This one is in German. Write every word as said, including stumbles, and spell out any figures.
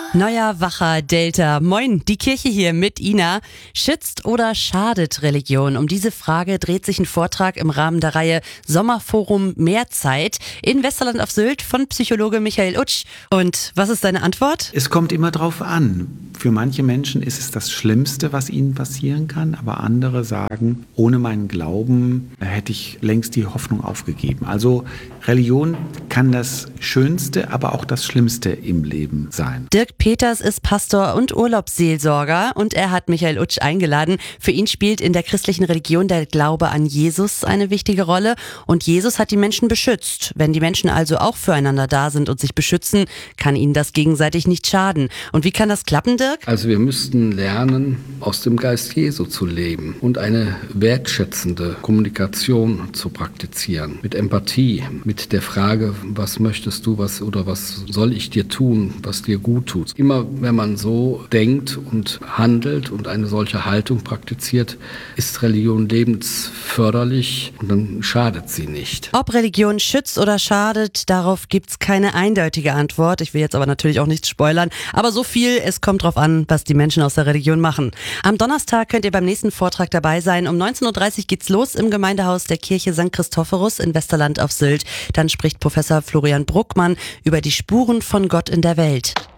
Neuer Wacher Delta. Moin, die Kirche hier mit Ina. Schützt oder schadet Religion? Um diese Frage dreht sich ein Vortrag im Rahmen der Reihe Sommerforum Mehrzeit in Westerland auf Sylt von Psychologe Michael Utsch. Und was ist deine Antwort? Es kommt immer drauf an. Für manche Menschen ist es das Schlimmste, was ihnen passieren kann, aber andere sagen, ohne meinen Glauben hätte ich längst die Hoffnung aufgegeben. Also Religion kann das Schönste, aber auch das Schlimmste im Leben sein. Dirk Peters ist Pastor und Urlaubsseelsorger und er hat Michael Utsch eingeladen. Für ihn spielt in der christlichen Religion der Glaube an Jesus eine wichtige Rolle und Jesus hat die Menschen beschützt. Wenn die Menschen also auch füreinander da sind und sich beschützen, kann ihnen das gegenseitig nicht schaden. Und wie kann das klappen, Dirk? Also wir müssten lernen, aus dem Geist Jesu zu leben und eine wertschätzende Kommunikation zu praktizieren. Mit Empathie, mit der Frage, was möchtest du, was oder was soll ich dir tun, was dir gut tut. Immer wenn man so denkt und handelt und eine solche Haltung praktiziert, ist Religion lebensförderlich und dann schadet sie nicht. Ob Religion schützt oder schadet, darauf gibt's keine eindeutige Antwort. Ich will jetzt aber natürlich auch nichts spoilern, aber so viel, es kommt drauf an, was die Menschen aus der Religion machen. Am Donnerstag könnt ihr beim nächsten Vortrag dabei sein. Um neunzehn Uhr dreißig geht's los im Gemeindehaus der Kirche Sankt Christophorus in Westerland auf Sylt. Dann spricht Professor Florian Bruckmann über die Spuren von Gott in der Welt.